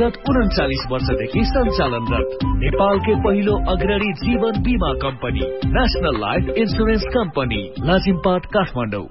विगत 39 वर्षदेखि सञ्चालनरत नेपालकै पहिलो अग्रणी जीवन बीमा company national life insurance company Lazimpat Kathmandu.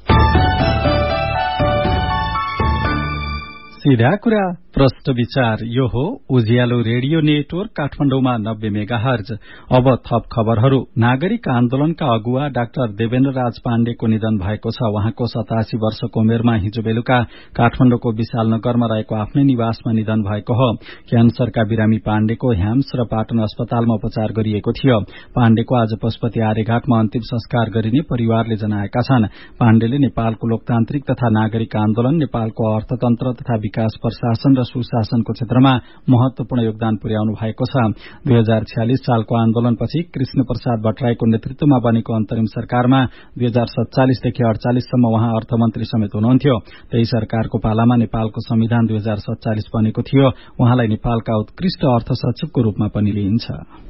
सीधा कुरा प्रश्न विचार यो हो उज्यालो रेडियो नेटवर्क काठमाडौँमा 90 मेगाहर्ज। अब थप खबरहरू। नागरिक आन्दोलनका अगुवा डाक्टर देवेन्द्र राज पाण्डेको निधन भएको छ। उहाँको 87 वर्षको उमेरमा हिजो बेलुका काठमाडौँको विशालनगरमा रहेको आफ्नै निवासमा निधन भएको हो। क्यान्सरका बिरामी पाण्डेको ह्याम्स र पाटन अस्पतालमा उपचार गरिएको थियो। पाण्डेको आज पशुपति आर्यघाटमा अन्तिम संस्कार गरिने परिवारले जनाएका छन्। पाण्डेले नेपालको लोकतान्त्रिक तथा नागरिक आन्दोलन, नेपालको अर्थतन्त्र तथा विकास प्रशासन र सुशासनको क्षेत्रमा महत्वपूर्ण योगदान पुर्याउनु भएको छ। 2046 सालको आन्दोलनपछि कृष्ण प्रसाद भट्टराईको नेतृत्वमा बनेको अन्तरिम सरकारमा 2047 देखि 48 सम्म उहाँ अर्थमन्त्री समेत हुनुहुन्थ्यो। त्यही सरकारको पालामा नेपालको संविधान 2047 बनेको थियो। उहाँलाई नेपालका उत्कृष्ट अर्थ सचिवको रूपमा पनि लिइन्छ।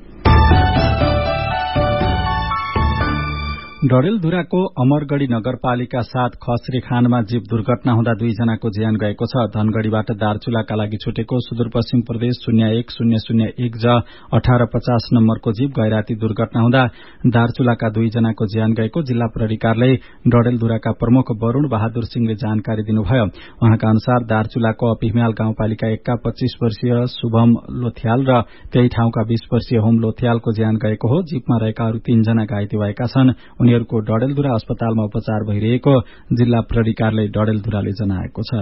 डडेलधुराको अमरगढ़ी नगरपालिका 7 खस्रे खानमा जीव दुर्घटना हुँदा 2 जनाको ज्यान गएको छ। धनगढ़ीबाट दार्चुलाका लागि छुटेको सुदूरपश्चिम प्रदेश 01001 ज 1850 नम्बरको जीव गैराती दुर्घटना हुँदा दार्चुलाका 2 जनाको ज्यान गएको जिल्ला प्रहरी कार्यालय डडेलधुराका प्रमुख वरूण बहादुर सिंहले जानकारी दिनुभयो। उहाँका अनुसार दार्चुलाको अपिहिमाल गाउँपालिका 1 का 25 वर्षीय शुभम लोथ्याल र त्यही ठाउँका 20 वर्षीय होम लोथ्यालको ज्यान गएको हो। जीवमा रहेका अरू 3 जना घाइते भएका छन्। उनीहरूको डडेलधुरा अस्पतालमा उपचार भइरहेको जिल्ला प्रहरी कार्यालय डडेलधुराले जनाएको छ।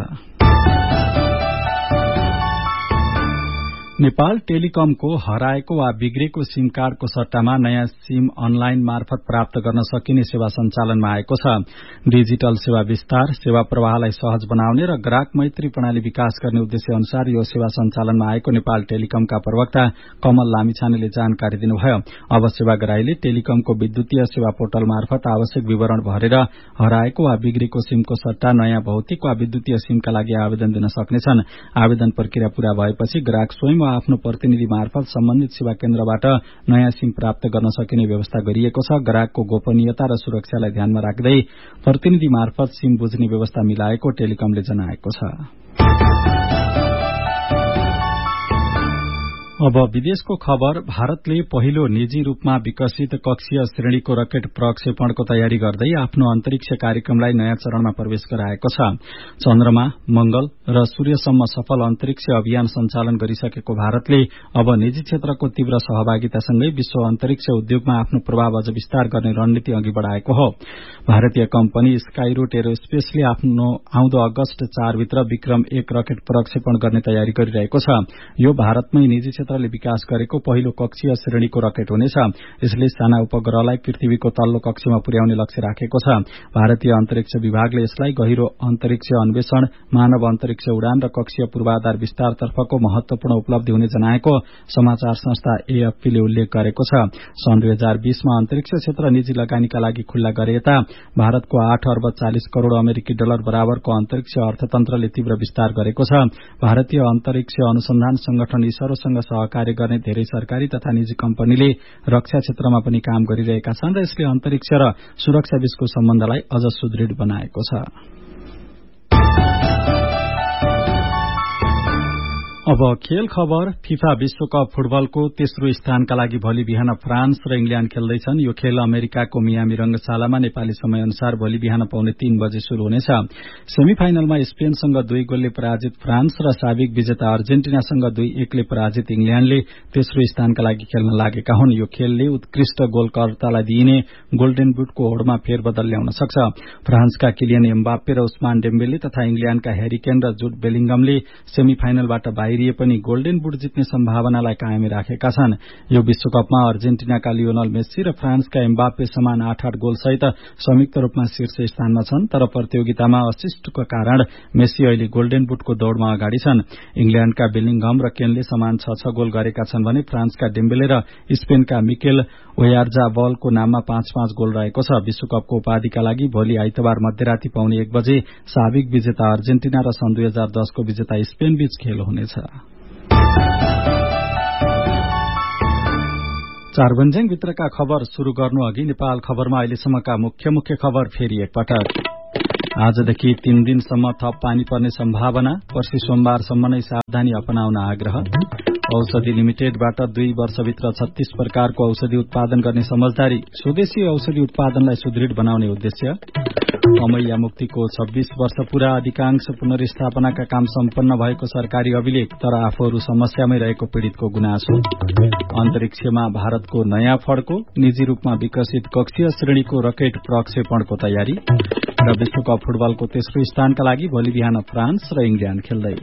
नेपाल टेलिकमको हराएको वा बिग्रेको सिम कार्डको सट्टामा नयाँ सिम अनलाइन मार्फत प्राप्त गर्न सकिने सेवा सञ्चालनमा आएको छ। डिजिटल सेवा विस्तार, सेवा प्रवाहलाई सहज बनाउने र ग्राहक मैत्री प्रणाली विकास गर्ने उद्देश्य अनुसार यो सेवा सञ्चालनमा आएको नेपाल टेलिकमका प्रवक्ता कमल लामिछानेले जानकारी दिनुभयो। अब सेवाग्राहीले टेलिकमको विद्युतीय सेवा पोर्टल मार्फत आवश्यक विवरण भरेर हराएको वा बिग्रेको सिमको सट्टा नयाँ भौतिक वा विद्युतीय सिमका लागि आवेदन दिन सक्नेछन्। आवेदन प्रक्रिया पूरा भएपछि ग्राहक स्वयं आफ्नो प्रतिनिधि मार्फत सम्बन्धित सेवा केन्द्रबाट नयाँ सिम प्राप्त गर्न सकिने व्यवस्था गरिएको छ। ग्राहकको गोपनीयता र सुरक्षालाई ध्यानमा राख्दै प्रतिनिधि मार्फत सिम बुझ्ने व्यवस्था मिलाएको टेलिकमले जनाएको छ। अब विदेशको खबर। भारतले पहिलो निजी रूपमा विकसित कक्षीय श्रेणीको रकेट प्रक्षेपणको तयारी गर्दै आफ्नो अन्तरिक्ष कार्यक्रमलाई नयाँ चरणमा प्रवेश गराएको छ। चन्द्रमा, मंगल र सूर्यसम्म सफल अन्तरिक्ष अभियान सञ्चालन गरिसकेको भारतले अब निजी क्षेत्रको तीव्र सहभागितासँगै विश्व अन्तरिक्ष उद्योगमा आफ्नो प्रभाव अझ विस्तार गर्ने रणनीति अघि बढ़ाएको हो। भारतीय कम्पनी स्काईरूट एरोस्पेसले आफ्नो आउँदो अगस्त 4 भित्र विक्रम 1 रकेट प्रक्षेपण गर्ने तयारी गरिरहेको छ। यो भारतमै निजी क्षेत्रले विकास गरेको पहिलो कक्षीय श्रेणीको रकेट हुनेछ। यसले साना उपग्रहलाई पृथ्वीको तल्लो कक्षमा पुर्याउने लक्ष्य राखेको छ। भारतीय अन्तरिक्ष विभागले यसलाई गहिरो अन्तरिक्ष अन्वेषण, मानव अन्तरिक्ष उडान र कक्षीय पूर्वाधार विस्तारतर्फको महत्वपूर्ण उपलब्धि हुने जनाएको समाचार संस्था एएफपीले उल्लेख गरेको छ। सन् 2020मा अन्तरिक्ष क्षेत्र निजी लगानीका लागि खुल्ला गरे यता भारतको 8 अर्ब 40 करोड़ अमेरिकी डलर बराबरको अन्तरिक्ष अर्थतन्त्रले तीव्र विस्तार गरेको छ। भारतीय अन्तरिक्ष अनुसन्धान संगठन इसरोसँग सहकार्य गर्ने धेरै सरकारी तथा निजी कम्पनीले रक्षा क्षेत्रमा पनि काम गरिरहेका छन् र यसले अन्तरिक्ष र सुरक्षा बीचको सम्बन्धलाई अझ सुदृढ बनाएको छ। अब खेल खबर। फिफा विश्वकप फुटबलको तेस्रो स्थानका लागि भोलि बिहान फ्रान्स र इंग्ल्याण्ड खेल्दैछन्। यो खेल अमेरिकाको मियामी रंगशालामा नेपाली समय अनुसार भोलि बिहान 3:15 बजे शुरू हुनेछ। सेमिफाइनलमा स्पेनसँग 2 गोलले पराजित फ्रान्स र साबिक विजेता अर्जेन्टिनासँग 2-1 ले पराजित इंग्ल्याण्डले तेस्रो स्थानका लागि खेल्न लागेका हुन्। यो खेलले उत्कृष्ट गोलकर्तालाई दिइने गोल्डन बुटको होडमा फेरबदल ल्याउन सक्छ। फ्रान्सका किलियन एम्बाप्पे र उस्मान डेम्बेले तथा इंग्ल्याण्डका ह्यारी केन र जुड बेलिंगमले सेमिफाइनलबाट बाहिरिए पनि गोल्डन बुट जित्ने सम्भावनालाई कायमै राखेका छन्। यो विश्वकपमा अर्जेन्टिनाका लियोनल मेस्सी र फ्रान्सका एम्बाप्पे समान 8-8 गोलसहित संयुक्त रूपमा शीर्ष स्थानमा छन्। तर प्रतियोगितामा असिस्टको कारण मेस्सी अहिले गोल्डन बुटको दौड़मा अगाडि छन्। इंग्ल्याण्डका बेलिंगम र केनले समान 6-6 गोल गरेका छन् भने फ्रान्सका डेम्बेले र स्पेनका मिकेल ओयारजाबलको नाममा 5-5 गोल रहेको छ। विश्वकपको उपाधिका लागि भोलि आइतबार मध्यराती 1:15 बजे साबिक विजेता अर्जेन्टिना र सन् 2010 को विजेता स्पेन बीच खेल हुनेछ। चारबन्ज्याङ भित्रका खबर शुरू गर्नु अघि नेपाल खबरमा अहिलेसम्मका मुख्य खबर फेरि एकपटक। आजदेखि 3 दिनसम्म थप पानी पर्ने सम्भावना, पर्सि सोमबारसम्म नै सावधानी अपनाउन आग्रह। औषधि लिमिटेडबाट 2 वर्षभित्र 36 प्रकारको औषधि उत्पादन गर्ने समझदारी, स्वदेशी औषधि उत्पादनलाई सुदृढ बनाउने उद्देश्य। अमैया मुक्तिको 26 वर्ष पूरा, अधिकांश पुनर्स्थापनाका काम सम्पन्न भएको सरकारी अभिलेख, तर आफूहरू समस्यामै रहेको पीड़ितको गुनासो। अन्तरिक्षमा भारतको नयाँ फड्को, निजी रूपमा विकसित कक्षीय श्रेणीको रकेट प्रक्षेपणको तयारी। र विश्वकप फुटबलको तेस्रो स्थानका लागि भोलि बिहान फ्रान्स र इङ्ल्याण्ड खेल्दै।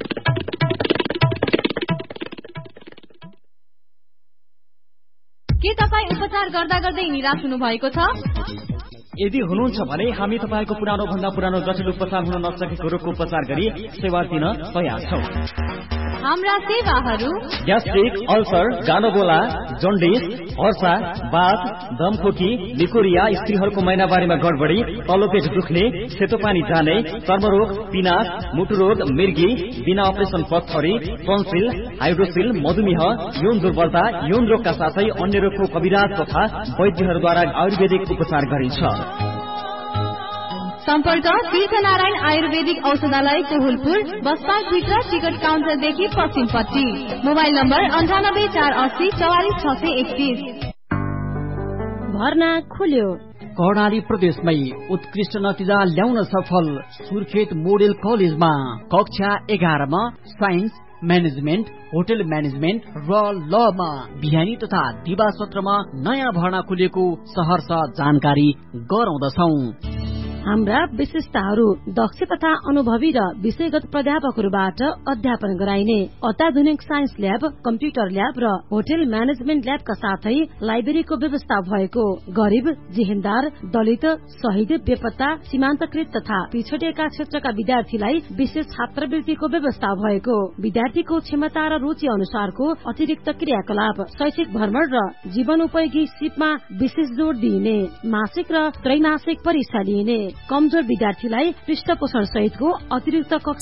के तपाई उपचार गर्दा गर्दै निराश हुनु भएको छ? यदि हुनुहुन्छ भने हामी तपाईको पुरानो भन्दा पुरानो जटिल उपचार हुन नसकेको रोगको उपचार गरी सेवा दिन तयार छौं। हाम्रा सेवाहरू ग्यास्ट्रिक, अल्सर, गानोगोला, जन्डिस, हर्सा, बाथ, दमखोकी, लिकोरिया, स्त्रीहरूको महिनावारीमा गडबडी, तल्लो पेट दुख्ने, सेतो पानी जाने, चर्मरोग, पिनास, मुटुरोग, मिर्गी, बिना अपरेसन पथरी, टन्सिल, हाइड्रोसिल, मधुमेह, यौन दुर्बलता, यौन रोगका साथै अन्य रोगको कविराज तथा वैद्यहरूद्वारा आयुर्वेदिक उपचार गरिन्छ। सम्पर्क तीर्थनारायण आयुर्वेदिक औषधालय कोहुलपुर, बस पार्क भित्र, टिकट काउन्टरदेखि पश्चिमपट्टि। Mobile number 9848044631। भर्ना खुल्यो। कर्णाली प्रदेशमै उत्कृष्ट नतिजा ल्याउन सफल सुर्खेत मोडेल कलेजमा कक्षा 11 मा साइन्स, म्यानेजमेन्ट, होटल म्यानेजमेन्ट र लमा बिहानी तथा दिवा सत्रमा नयाँ भर्ना खुलेको सहर्ष जानकारी गराउँदछौं। हाम्रा विशेषताहरू दक्ष तथा अनुभवी र विषयगत प्राध्यापकहरूबाट अध्यापन गराइने अत्याधुनिक साइन्स ल्याब, कम्प्युटर ल्याब र होटल म्यानेजमेन्ट ल्याबका साथै लाइब्रेरीको व्यवस्था भएको, गरिब, जेहेन्दार, दलित, शहीद, बेपत्ता, सीमान्तकृत तथा पिछडिएका क्षेत्रका विद्यार्थीलाई विशेष छात्रवृत्तिको व्यवस्था भएको, विद्यार्थीको क्षमता र रुचि अनुसारको अतिरिक्त क्रियाकलाप, शैक्षिक भ्रमण र जीवनोपयोगी सिपमा विशेष जोड़ दिइने, मासिक र त्रैमासिक परीक्षा लिइने, कमजोर विद्यार्थीलाई पृष्ठपोषण सहितको अतिरिक्त